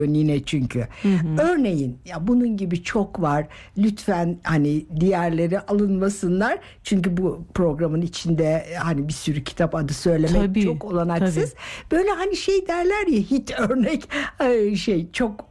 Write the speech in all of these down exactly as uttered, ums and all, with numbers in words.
Nine çünkü. Hı hı. Örneğin ya bunun gibi çok var. Lütfen hani diğerleri alınmasınlar. Çünkü bu programın içinde hani bir sürü kitap adı söylemek tabii, çok olanaksız. Tabii. Böyle hani şey derler ya, hit örnek şey çok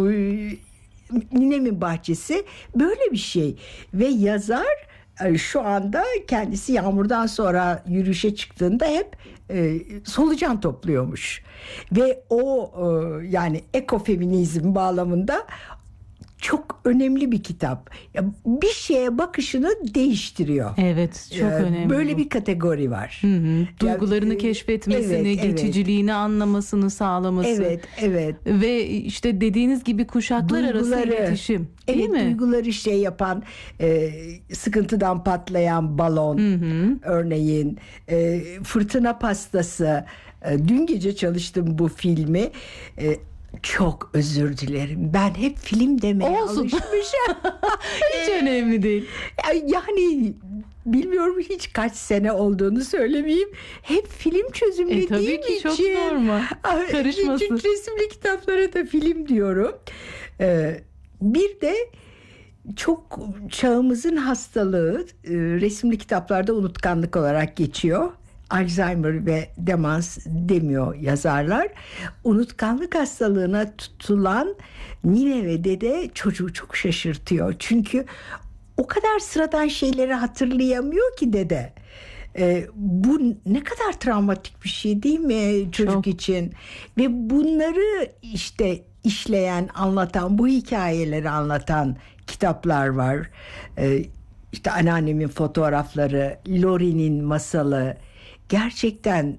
Ninemin Bahçesi böyle bir şey ve yazar şu anda kendisi yağmurdan sonra yürüyüşe çıktığında hep e, solucan topluyormuş ve o e, yani ekofeminizm bağlamında çok önemli bir kitap. Ya, bir şeye bakışını değiştiriyor. Evet, çok ee, önemli. Böyle bu. Bir kategori var. Hı hı. Duygularını yani, keşfetmesini, evet, geçiciliğini evet. anlamasını sağlaması. Evet, evet. Ve işte dediğiniz gibi kuşaklar duyguları, arası iletişim. Değil evet, mi? Duyguları şey yapan, e, sıkıntıdan patlayan balon, hı hı. örneğin e, fırtına pastası. E, dün gece çalıştım bu filmi. E, Çok özür dilerim. Ben hep film demeye Olsun. alışmışım. Hiç önemli değil. Yani bilmiyorum hiç kaç sene olduğunu söylemeyeyim. Hep film çözümlediğim e, tabii ki için. çok normal. Karışması. Çünkü resimli kitaplara da film diyorum. Ee, bir de çok çağımızın hastalığı resimli kitaplarda unutkanlık olarak geçiyor. Alzheimer ve demans demiyor yazarlar. Unutkanlık hastalığına tutulan nine ve dede çocuğu çok şaşırtıyor. Çünkü o kadar sıradan şeyleri hatırlayamıyor ki dede. Ee, bu ne kadar travmatik bir şey değil mi çocuk çok. için? Ve bunları işte işleyen, anlatan, bu hikayeleri anlatan kitaplar var. Ee, işte anneannemin fotoğrafları, Lori'nin masalı. Gerçekten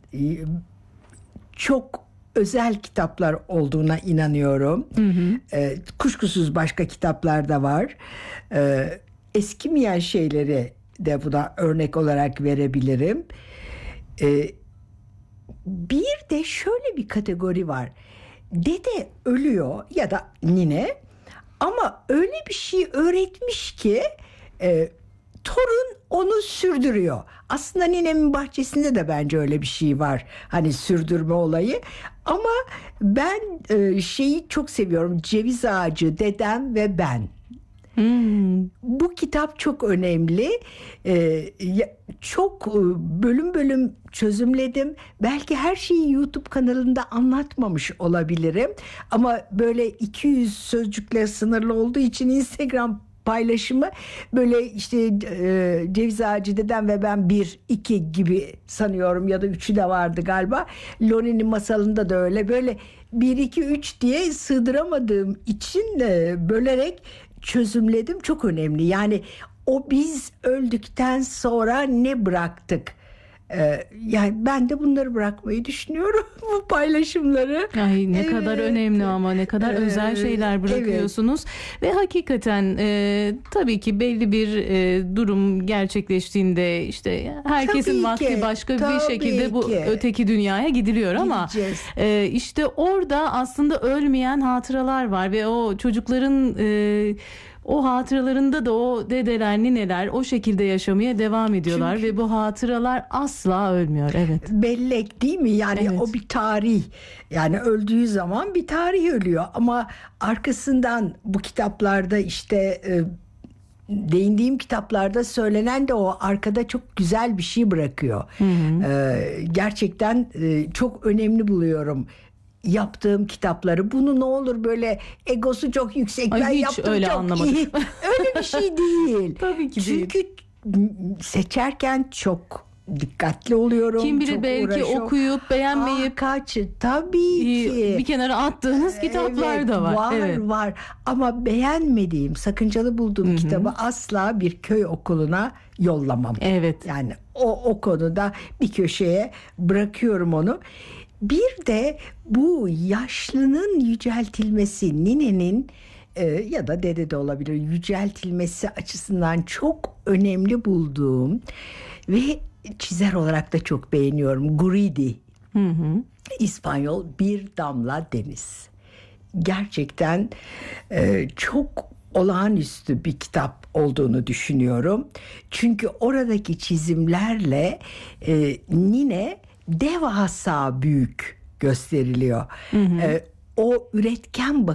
çok özel kitaplar olduğuna inanıyorum. Hı hı. E, kuşkusuz başka kitaplar da var. E, eskimeyen şeyleri de buna örnek olarak verebilirim. E, bir de şöyle bir kategori var. Dede ölüyor ya da nine ama öyle bir şey öğretmiş ki e, torun onu sürdürüyor. Aslında Ninemin Bahçesi'nde de bence öyle bir şey var. Hani sürdürme olayı. Ama ben e, şeyi çok seviyorum. Ceviz Ağacı, Dedem ve Ben. Hmm. Bu kitap çok önemli. Ee, çok bölüm bölüm çözümledim. Belki her şeyi YouTube kanalında anlatmamış olabilirim. Ama böyle iki yüz sözcükle sınırlı olduğu için Instagram paylaşımı böyle işte e, Ceviz Ağacı, Dedem ve Ben bir, iki gibi sanıyorum ya da üçü de vardı galiba. Lori'nin masalında da öyle. Böyle bir, iki, üç diye sığdıramadığım için de bölerek çözümledim. Çok önemli. Yani o biz öldükten sonra ne bıraktık? Ee, yani ben de bunları bırakmayı düşünüyorum. Bu paylaşımları. Ay ne evet. kadar önemli ama ne kadar ee, özel şeyler bırakıyorsunuz. Evet. Ve hakikaten e, tabii ki belli bir e, durum gerçekleştiğinde işte herkesin tabii vakti ki, başka bir şekilde bu ki. öteki dünyaya gidiliyor ama e, işte orada aslında ölmeyen hatıralar var ve o çocukların e, o hatıralarında da o dedeler, nineler o şekilde yaşamaya devam ediyorlar. Çünkü ve bu hatıralar asla ölmüyor. Evet. Bellek değil mi? Yani evet. O bir tarih. Yani öldüğü zaman bir tarih ölüyor. Ama arkasından bu kitaplarda işte e, değindiğim kitaplarda söylenen de o arkada çok güzel bir şey bırakıyor. Hı hı. E, gerçekten e, çok önemli buluyorum yaptığım kitapları. Bunu ne olur böyle egosu çok yüksek. Ay, ben hiç yaptım öyle çok anlamadım. iyi. Öyle bir şey değil. Tabii ki Çünkü değil. seçerken çok dikkatli oluyorum. Kim bilir belki uğraşıyorum. Okuyup beğenmeyip Aa, kaç tabii ki bir kenara attığınız kitaplar evet, da var. Var evet. var ama beğenmediğim, sakıncalı bulduğum Hı-hı. kitabı asla bir köy okuluna yollamam. Evet. Yani o, o konuda bir köşeye bırakıyorum onu. Bir de bu yaşlının yüceltilmesi, ninenin e, ya da dede de olabilir, yüceltilmesi açısından çok önemli bulduğum ve çizer olarak da çok beğeniyorum. Guridi, hı hı. İspanyol, Bir Damla Deniz. Gerçekten e, çok olağanüstü bir kitap olduğunu düşünüyorum. Çünkü oradaki çizimlerle e, nine devasa büyük gösteriliyor. Hı hı. Ee, o üretken